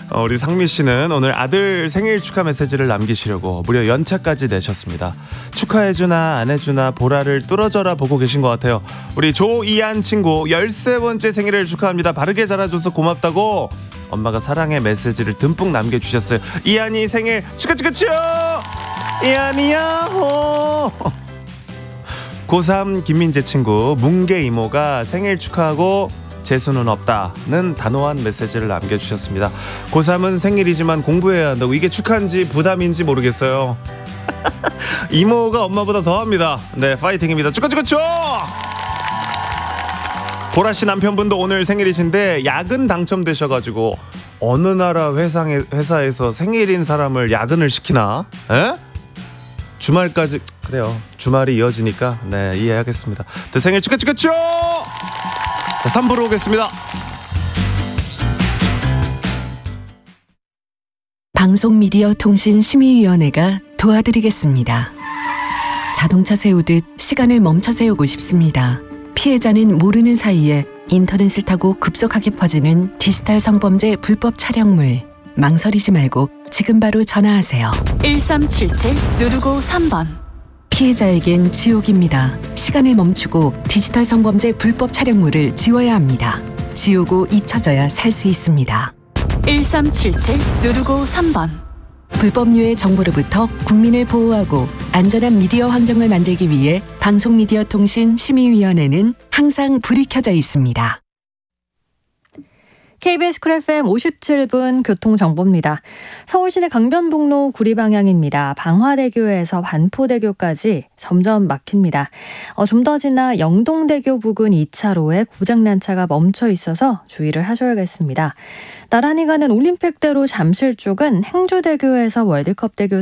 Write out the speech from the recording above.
우리 상미 씨는 오늘 아들 생일 축하 메시지를 남기시려고 무려 연차까지 내셨습니다. 축하해주나 안 해주나 보라를 뚫어져라 보고 계신 것 같아요. 우리 조이한 친구 13번째 생일을 축하합니다. 바르게 자라줘서 고맙다고 엄마가 사랑의 메시지를 듬뿍 남겨주셨어요. 이한이 생일 축하축하축! 이한이야 호! 고3 김민재 친구 뭉개 이모가 생일 축하하고 재수는 없다는 단호한 메시지를 남겨주셨습니다. 고3은 생일이지만 공부해야 한다고. 이게 축하인지 부담인지 모르겠어요. 이모가 엄마보다 더합니다. 네, 파이팅입니다. 축하축하축! 보라씨 남편분도 오늘 생일이신데 야근 당첨되셔가지고 어느 나라 회사에서 생일인 사람을 야근을 시키나? 에? 주말까지 그래요. 주말이 이어지니까 네, 이해하겠습니다. 생일 축하축하축! 자, 3부로 오겠습니다. 방송미디어통신심의위원회가 도와드리겠습니다. 자동차 세우듯 시간을 멈춰 세우고 싶습니다. 피해자는 모르는 사이에 인터넷을 타고 급속하게 퍼지는 디지털 성범죄 불법 촬영물. 망설이지 말고 지금 바로 전화하세요. 1377 누르고 3번. 피해자에겐 지옥입니다. 시간을 멈추고 디지털 성범죄 불법 촬영물을 지워야 합니다. 지우고 잊혀져야 살 수 있습니다. 1377 누르고 3번. 불법류의 정보로부터 국민을 보호하고 안전한 미디어 환경을 만들기 위해 방송미디어통신심의위원회는 항상 불이 켜져 있습니다. KBS 쿨 FM 57분 교통정보입니다. 서울시내 강변북로 구리 방향입니다. 방화대교에서 반포대교까지 점점 막힙니다. 좀 더 지나 영동대교 부근 2차로에 고장난 차가 멈춰 있어서 주의를 하셔야겠습니다. 나란히 가는 올림픽대로 잠실 쪽은 행주대교에서 월드컵대교